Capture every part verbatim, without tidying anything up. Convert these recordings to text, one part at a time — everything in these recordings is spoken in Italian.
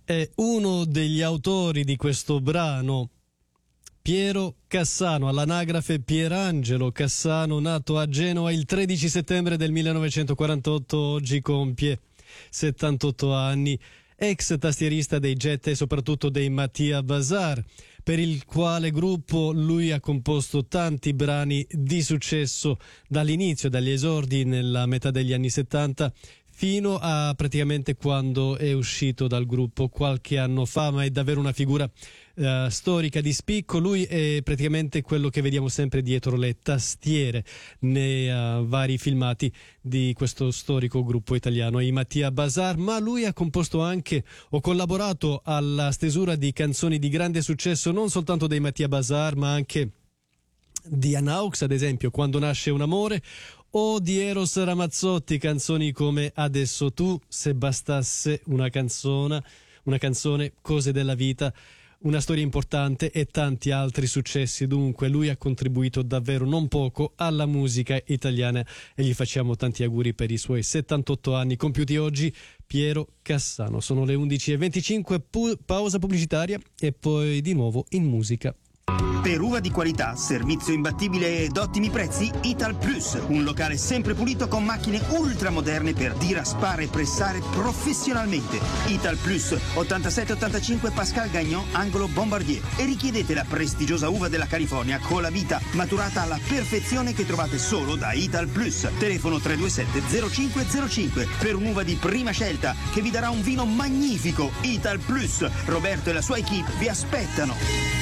è uno degli autori di questo brano, Piero Cassano, all'anagrafe Pierangelo Cassano, nato a Genova il tredici settembre del millenovecentoquarantotto, oggi compie settantotto anni, ex tastierista dei Jet e soprattutto dei Mattia Bazar, per il quale gruppo lui ha composto tanti brani di successo dall'inizio, dagli esordi nella metà degli anni settanta fino a praticamente quando è uscito dal gruppo qualche anno fa, ma è davvero una figura uh, storica di spicco. Lui è praticamente quello che vediamo sempre dietro le tastiere nei uh, vari filmati di questo storico gruppo italiano, i Mattia Bazar, ma lui ha composto anche o collaborato alla stesura di canzoni di grande successo non soltanto dei Mattia Bazar, ma anche di Anaux, ad esempio, Quando nasce un amore, o di Eros Ramazzotti, canzoni come Adesso tu, Se bastasse una canzone, una canzone, Cose della vita, Una storia importante e tanti altri successi. Dunque lui ha contribuito davvero non poco alla musica italiana e gli facciamo tanti auguri per i suoi settantotto anni compiuti oggi, Piero Cassano. Sono le undici e venticinque, pu- pausa pubblicitaria e poi di nuovo in musica. Per uva di qualità, servizio imbattibile ed ottimi prezzi, Ital Plus, un locale sempre pulito con macchine ultramoderne per diraspare e pressare professionalmente. Ital Plus, ottantasette ottantacinque Pascal Gagnon, angolo Bombardier. E richiedete la prestigiosa uva della California con la vita maturata alla perfezione che trovate solo da Ital Plus. Telefono tre due sette zero cinque zero cinque per un'uva di prima scelta che vi darà un vino magnifico. Ital Plus, Roberto e la sua equipe vi aspettano.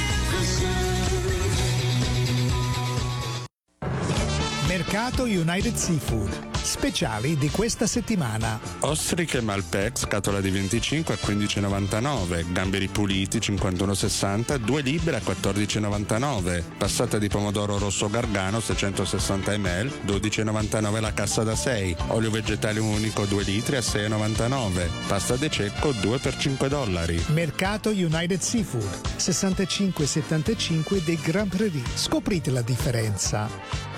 Mercato United Seafood. Speciali di questa settimana: ostriche Malbec scatola di venticinque a quindici e novantanove, gamberi puliti cinquantuno e sessanta, due libbre a quattordici e novantanove, passata di pomodoro rosso Gargano seicentosessanta millilitri, dodici e novantanove la cassa da sei, olio vegetale unico due litri a sei e novantanove, pasta de cecco due per cinque dollari. Mercato United Seafood, sessantacinque settantacinque dei Grand Prairie. Scoprite la differenza.